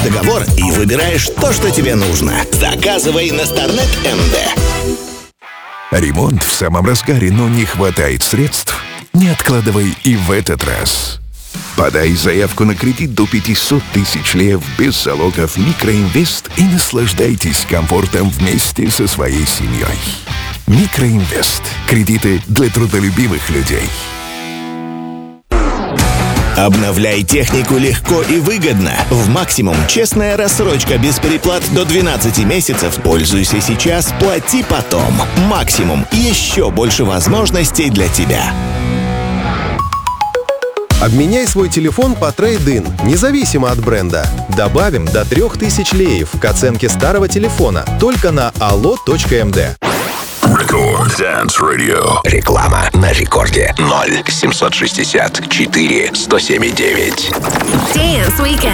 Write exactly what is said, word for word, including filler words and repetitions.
договор и выбираешь то, что тебе нужно. Заказывай на Старнет эм дэ. Ремонт в самом разгаре, но не хватает средств? Не откладывай и в этот раз. Подай заявку на кредит до пятьсот тысяч лев без залогов Микроинвест и наслаждайтесь комфортом вместе со своей семьей. Микроинвест. Кредиты для трудолюбивых людей. Обновляй технику легко и выгодно. В Максимум честная рассрочка без переплат до двенадцати месяцев. Пользуйся сейчас, плати потом. Максимум. Еще больше возможностей для тебя. Обменяй свой телефон по трейд-ин, независимо от бренда. Добавим до трех тысяч леев к оценке старого телефона только на алло точка эм дэ. Рекорд Dance Radio. Реклама на рекорде. ноль семьсот шестьдесят четыре сто семь девять. Dance Weekend.